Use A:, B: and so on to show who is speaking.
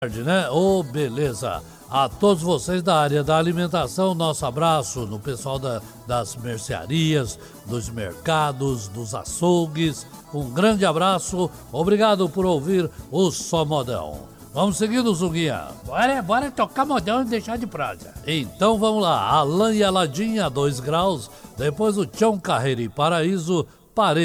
A: Né? Ô, beleza. A todos vocês da área da alimentação, nosso abraço no pessoal das mercearias, dos mercados, dos açougues. Um grande abraço. Obrigado por ouvir o Só Modão. Vamos seguindo, Zuguinha.
B: Bora tocar modão e deixar de prosa.
A: Então vamos lá. Alain e Aladinha, 2 graus. Depois o Tião Carreiro e Paraíso.